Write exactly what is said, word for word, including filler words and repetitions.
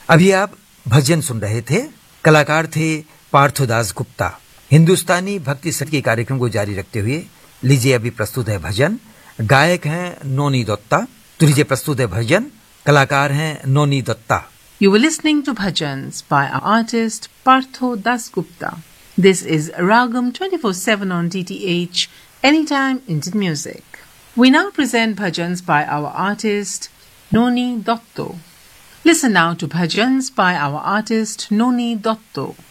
अभी आप भजन सुन रहे थे। कलाकार थे पार्थोदास गुप्ता। हिंदुस्तानी भक्ति संगीत के कार्यक्रम को जारी रखते हुए लीजिए अभी प्रस्तुत है भजन। गायक हैं नोनी दत्ता। तो लीजिए प्रस्तुत है भजन। कलाकार हैं नोनी Dutta. You were listening to bhajans by our artist Partho Dasgupta. This is Ragam twenty-four seven on D T H, Anytime Indian Music. We now present bhajans by our artist Noni Dotto. Listen now to bhajans by our artist Noni Dotto.